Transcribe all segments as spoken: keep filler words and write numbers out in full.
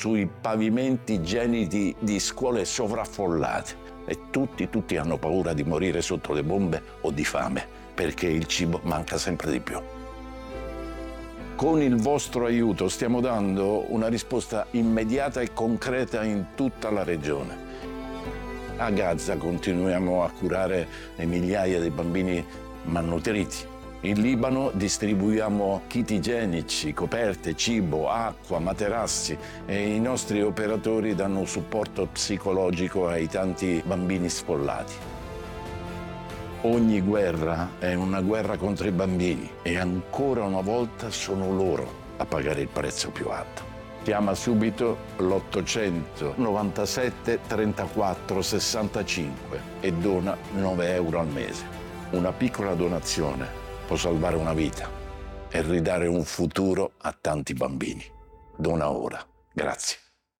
sui pavimenti igienici di scuole sovraffollate e tutti, tutti hanno paura di morire sotto le bombe o di fame, perché il cibo manca sempre di più. Con il vostro aiuto stiamo dando una risposta immediata e concreta in tutta la regione. A Gaza continuiamo a curare le migliaia di bambini malnutriti. In Libano distribuiamo kit igienici, coperte, cibo, acqua, materassi e i nostri operatori danno un supporto psicologico ai tanti bambini sfollati. Ogni guerra è una guerra contro i bambini e ancora una volta sono loro a pagare il prezzo più alto. Chiama subito l'ottocento novantasette trentaquattro sessantacinque e dona nove euro al mese. Una piccola donazione può salvare una vita e ridare un futuro a tanti bambini. Dona ora. Grazie.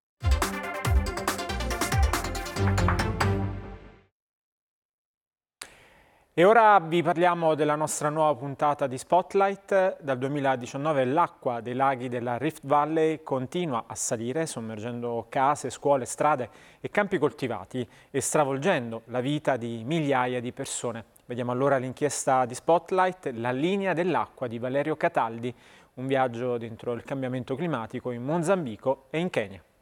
E ora vi parliamo della nostra nuova puntata di Spotlight. Dal duemiladiciannove l'acqua dei laghi della Rift Valley continua a salire, sommergendo case, scuole, strade e campi coltivati e stravolgendo la vita di migliaia di persone. Vediamo allora l'inchiesta di Spotlight, La linea dell'acqua di Valerio Cataldi, un viaggio dentro il cambiamento climatico in Mozambico e in Kenya.